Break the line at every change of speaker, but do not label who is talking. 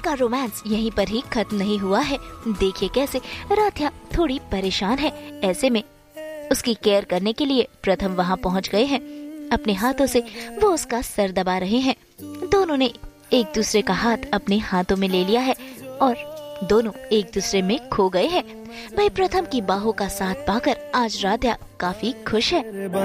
उनका रोमांस यहीं पर ही खत्म नहीं हुआ है। देखिए कैसे राध्या थोड़ी परेशान है। ऐसे में उसकी केयर करने के लिए प्रथम वहाँ पहुँच गए हैं। अपने हाथों से वो उसका सर दबा रहे हैं। दोनों ने एक दूसरे का हाथ अपने हाथों में ले लिया है और दोनों एक दूसरे में खो गए हैं। भाई प्रथम की बाहों का साथ पाकर आज राध्या काफी खुश है।